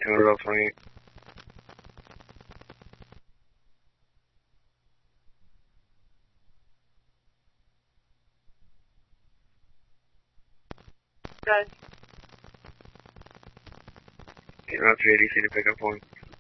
200 28. Good. 8 Route 380, see the pickup point.